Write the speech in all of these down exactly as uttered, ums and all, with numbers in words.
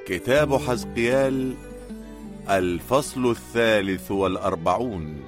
كتاب حزقيال الفصل الثالث والأربعون.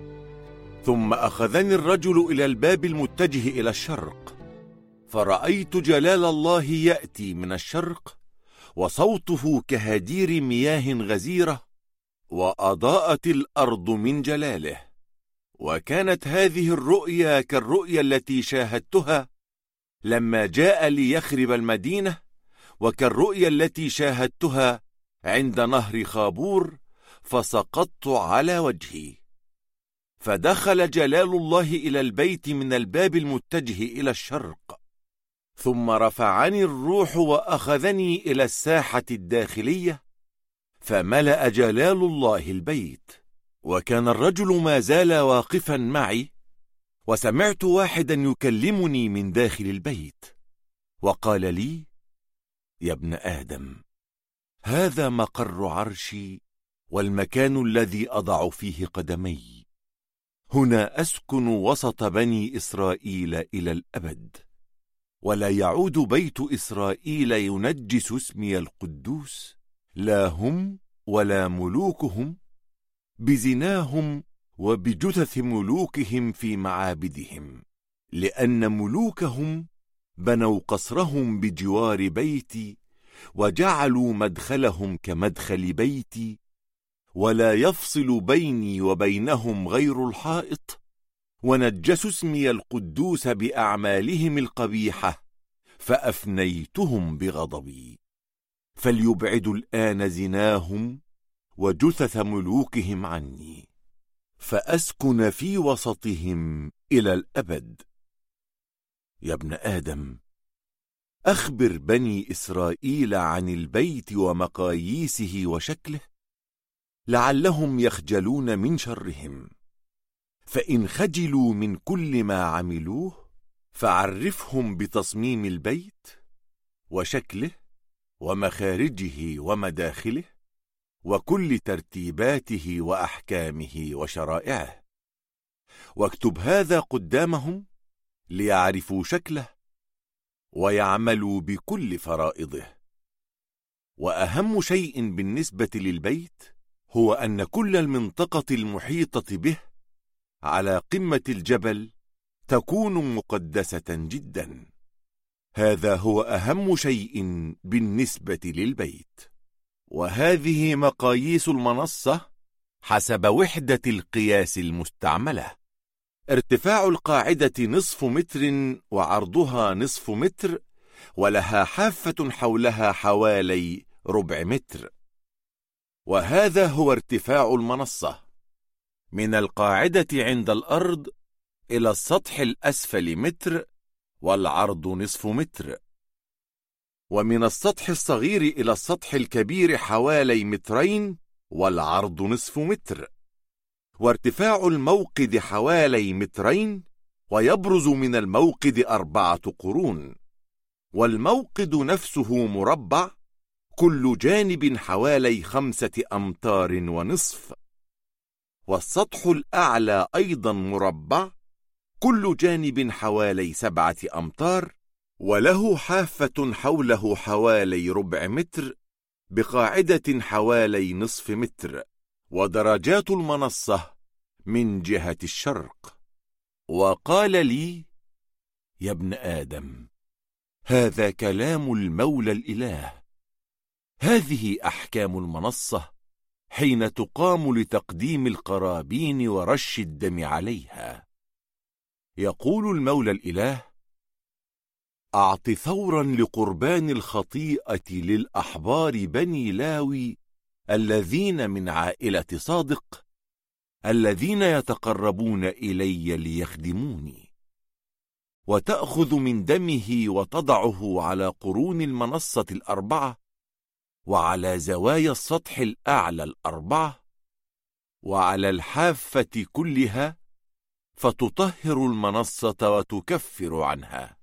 ثم أخذني الرجل إلى الباب المتجه إلى الشرق، فرأيت جلال الله يأتي من الشرق، وصوته كهدير مياه غزيرة، وأضاءت الأرض من جلاله. وكانت هذه الرؤيا كالرؤيا التي شاهدتها لما جاء ليخرب المدينة، وكالرؤيا التي شاهدتها عند نهر خابور، فسقطت على وجهي. فدخل جلال الله إلى البيت من الباب المتجه إلى الشرق، ثم رفعني الروح وأخذني إلى الساحة الداخلية، فملأ جلال الله البيت. وكان الرجل ما زال واقفا معي، وسمعت واحدا يكلمني من داخل البيت، وقال لي: يا ابن آدم، هذا مقر عرشي والمكان الذي أضع فيه قدمي، هنا أسكن وسط بني إسرائيل إلى الأبد، ولا يعود بيت إسرائيل ينجس اسمي القدوس، لا هم ولا ملوكهم، بزناهم وبجثث ملوكهم في معابدهم، لأن ملوكهم بنوا قصرهم بجوار بيتي، وجعلوا مدخلهم كمدخل بيتي، ولا يفصل بيني وبينهم غير الحائط، ونجسوا اسمي القدوس بأعمالهم القبيحة، فأفنيتهم بغضبي. فليبعدوا الآن زناهم وجثث ملوكهم عني، فأسكن في وسطهم إلى الأبد. يا ابن آدم، أخبر بني إسرائيل عن البيت ومقاييسه وشكله، لعلهم يخجلون من شرهم. فإن خجلوا من كل ما عملوه، فعرفهم بتصميم البيت وشكله ومخارجه ومداخله، وكل ترتيباته وأحكامه وشرائعه، واكتب هذا قدامهم ليعرفوا شكله ويعملوا بكل فرائضه. وأهم شيء بالنسبة للبيت هو أن كل المنطقة المحيطة به على قمة الجبل تكون مقدسة جدا. هذا هو أهم شيء بالنسبة للبيت. وهذه مقاييس المنصة حسب وحدة القياس المستعملة: ارتفاع القاعدة نصف متر، وعرضها نصف متر، ولها حافة حولها حوالي ربع متر. وهذا هو ارتفاع المنصة: من القاعدة عند الأرض إلى السطح الأسفل متر، والعرض نصف متر، ومن السطح الصغير إلى السطح الكبير حوالي مترين، والعرض نصف متر. وارتفاع الموقد حوالي مترين، ويبرز من الموقد أربعة قرون. والموقد نفسه مربع، كل جانب حوالي خمسة أمتار ونصف. والسطح الأعلى أيضا مربع، كل جانب حوالي سبعة أمتار، وله حافة حوله حوالي ربع متر، بقاعدة حوالي نصف متر. ودرجات المنصة من جهة الشرق. وقال لي: يا ابن آدم، هذا كلام المولى الإله، هذه أحكام المنصة حين تقام لتقديم القرابين ورش الدم عليها. يقول المولى الإله: أعط ثورا لقربان الخطيئة للأحبار بني لاوي الذين من عائلة صادق، الذين يتقربون إلي ليخدموني. وتأخذ من دمه وتضعه على قرون المنصة الأربعة، وعلى زوايا السطح الأعلى الأربعة، وعلى الحافة كلها، فتطهر المنصة وتكفر عنها.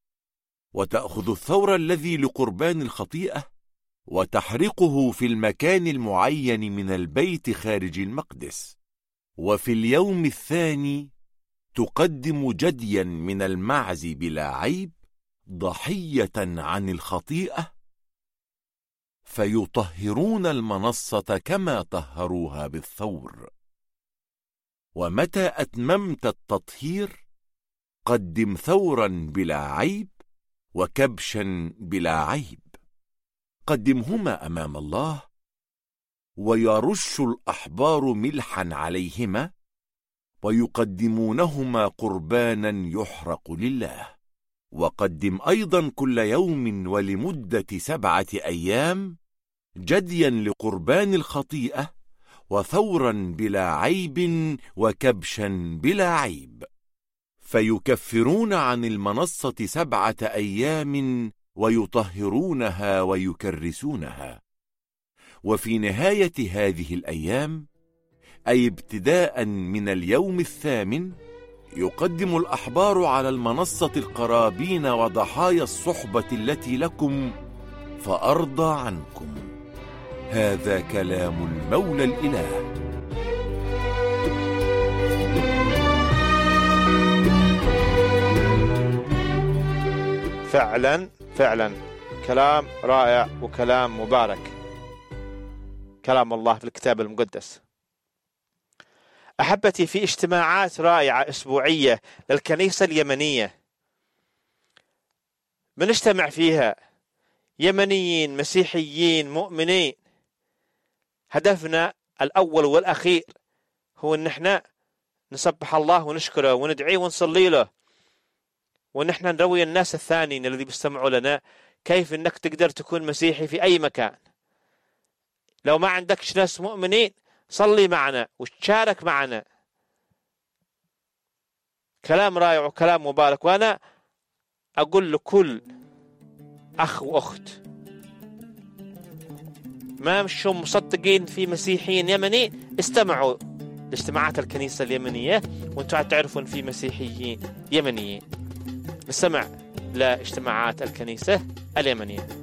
وتأخذ الثور الذي لقربان الخطيئة، وتحرقه في المكان المعين من البيت خارج المقدس. وفي اليوم الثاني تقدم جديا من المعز بلا عيب، ضحية عن الخطيئة، فيطهرون المنصة كما طهروها بالثور. ومتى أتممت التطهير قدم ثورا بلا عيب وكبشا بلا عيب، قدمهما أمام الله، ويرش الأحبار ملحا عليهما ويقدمونهما قربانا يحرق لله. وقدم أيضا كل يوم ولمدة سبعة أيام جديا لقربان الخطيئة وثورا بلا عيب وكبشا بلا عيب، فيكفرون عن المنصة سبعة أيام ويطهرونها ويكرسونها. وفي نهاية هذه الأيام، أي ابتداء من اليوم الثامن، يقدم الأحبار على المنصة القرابين وضحايا الصحبة التي لكم فأرضى عنكم. هذا كلام المولى الإله. فعلا فعلا كلام رائع وكلام مبارك، كلام الله في الكتاب المقدس. أحبتي، في اجتماعات رائعة أسبوعية للكنيسة اليمنية بنجتمع فيها يمنيين مسيحيين مؤمنين. هدفنا الأول والأخير هو أن احنا نسبح الله ونشكره وندعيه ونصلي له، ونحن نروي الناس الثانيين الذي بيستمعوا لنا كيف أنك تقدر تكون مسيحي في أي مكان. لو ما عندكش ناس مؤمنين صلي معنا وتشارك معنا. كلام رائع وكلام مبارك. وأنا أقول لكل أخ وأخت ما مشوا مصدقين في مسيحيين يمنيين، استمعوا لاجتماعات الكنيسة اليمنية وانتم تعرفون في مسيحيين يمنيين. نستمع لاجتماعات الكنيسة اليمنية.